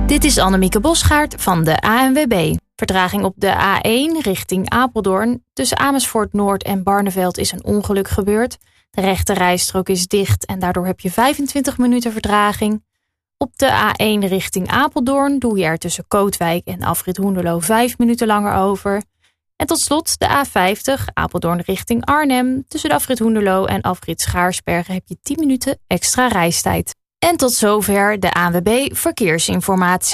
Dit is Annemieke Bosgaard van de ANWB. Vertraging op de A1 richting Apeldoorn. Tussen Amersfoort Noord en Barneveld is een ongeluk gebeurd. De rechte rijstrook is dicht en daardoor heb je 25 minuten vertraging. Op de A1 richting Apeldoorn doe je er tussen Kootwijk en Afrit Hoenderloo 5 minuten langer over. En tot slot de A50 Apeldoorn richting Arnhem. Tussen de Afrit Hoenderloo en Afrit Schaarsbergen heb je 10 minuten extra reistijd. En tot zover de ANWB Verkeersinformatie.